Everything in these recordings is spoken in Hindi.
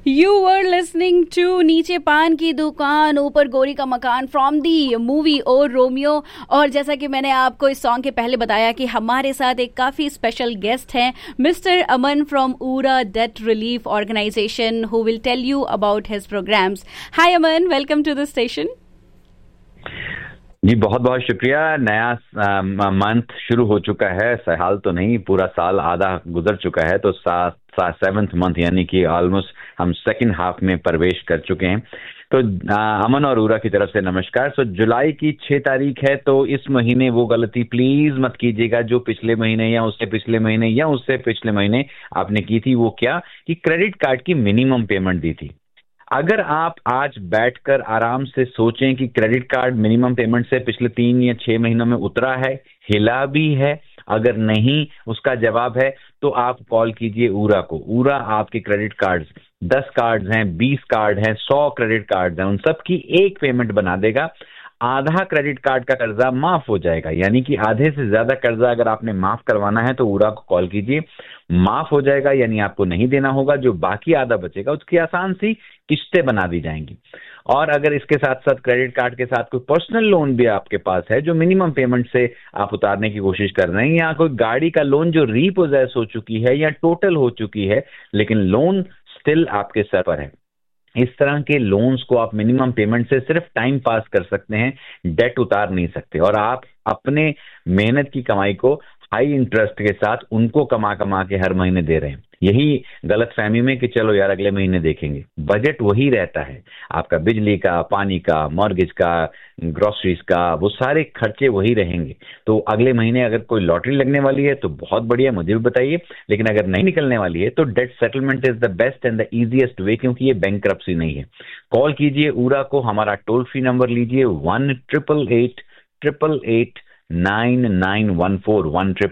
You were listening to नीचे पान की दुकान ऊपर गोरी का मकान from the movie O Romeo. और जैसा कि मैंने आपको इस सॉन्ग के पहले बताया कि हमारे साथ एक काफी स्पेशल गेस्ट हैं, mister Aman from ऊरा date relief organisation, who will tell you about his programmes. Hi Aman, welcome to the station. जी बहुत बहुत शुक्रिया। नया मंथ शुरू हो चुका है, साल तो नहीं, पूरा साल आधा गुजर चुका है, तो 7th मंथ यानी कि ऑलमोस्ट हम सेकंड हाफ में प्रवेश कर चुके हैं। तो अमन और ऊरा की तरफ से नमस्कार। सो जुलाई की 6 तारीख है, तो इस महीने वो गलती प्लीज मत कीजिएगा जो पिछले महीने या उससे पिछले महीने या उससे पिछले महीने आपने की थी। वो क्या कि क्रेडिट कार्ड की मिनिमम पेमेंट दी थी। अगर आप आज बैठकर आराम से सोचें कि क्रेडिट कार्ड मिनिमम पेमेंट से पिछले 3 या 6 महीनों में उतरा है, हिला भी है, अगर नहीं उसका जवाब है तो आप कॉल कीजिए ऊरा को। ऊरा आपके क्रेडिट कार्ड्स 10 कार्ड्स हैं, 20 कार्ड हैं, 100 क्रेडिट कार्ड्स हैं, उन सब की एक पेमेंट बना देगा। आधा क्रेडिट कार्ड का कर्जा माफ हो जाएगा, यानी कि आधे से ज्यादा कर्जा अगर आपने माफ करवाना है तो ऊरा को कॉल कीजिए, माफ हो जाएगा, यानी आपको नहीं देना होगा। जो बाकी आधा बचेगा उसकी आसान सी किस्तें बना दी जाएंगी। और अगर इसके साथ साथ क्रेडिट कार्ड के साथ कोई पर्सनल लोन भी आपके पास है जो मिनिमम पेमेंट से आप उतारने की कोशिश कर रहे हैं, या कोई गाड़ी का लोन जो रीपोजेस हो चुकी है या टोटल हो चुकी है लेकिन लोन स्टिल आपके सर पर है, इस तरह के लोन्स को आप मिनिमम पेमेंट से सिर्फ टाइम पास कर सकते हैं, डेट उतार नहीं सकते। और आप अपने मेहनत की कमाई को हाई इंटरेस्ट के साथ उनको कमा कमा के हर महीने दे रहे हैं। यही गलत फहमी में कि चलो यार अगले महीने देखेंगे, बजट वही रहता है आपका, बिजली का, पानी का, मॉर्गेज का, ग्रोसरीज का, वो सारे खर्चे वही रहेंगे। तो अगले महीने अगर कोई लॉटरी लगने वाली है तो बहुत बढ़िया, मुझे भी बताइए, लेकिन अगर नहीं निकलने वाली है तो date settlement is the best and the easiest way, क्योंकि ये बैंकरप्सी नहीं है। कॉल कीजिए ऊरा को, हमारा टोल फ्री नंबर लीजिए 1-888-888-9914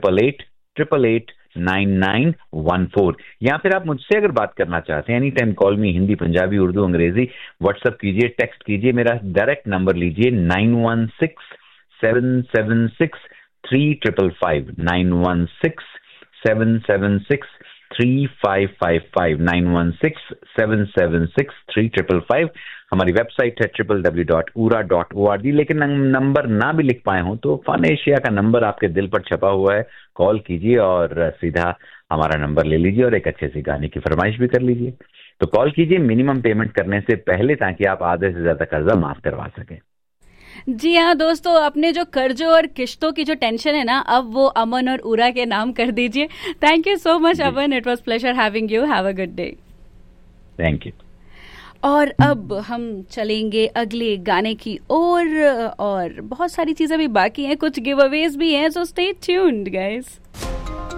1-888-888-9914। या फिर आप मुझसे अगर बात करना चाहते हैं, एनी टाइम कॉल मी, हिंदी, पंजाबी, उर्दू, अंग्रेजी, व्हाट्सएप कीजिए, टेक्स्ट कीजिए, मेरा डायरेक्ट नंबर लीजिए 9167763555 9167763555 9167763555। हमारी वेबसाइट है www.ura.org। लेकिन नंबर ना भी लिख पाए हो तो फन एशिया का नंबर आपके दिल पर छपा हुआ है, कॉल कीजिए और सीधा हमारा नंबर ले लीजिए और एक अच्छे से गाने की फरमाइश भी कर लीजिए। तो कॉल कीजिए मिनिमम पेमेंट करने से पहले, ताकि आप आधे से ज्यादा कर्जा माफ करवा सकें। जी हाँ दोस्तों, अपने जो कर्जों और किश्तों की जो टेंशन है ना, अब वो अमन और ऊरा के नाम कर दीजिए। Thank you so much Aman, it was pleasure having you. Have a good day. Thank you. और अब हम चलेंगे अगले गाने की ओर, और बहुत सारी चीजें भी बाकी हैं, कुछ गिव अवेज भी हैं, सो स्टे ट्यून्ड गाइस।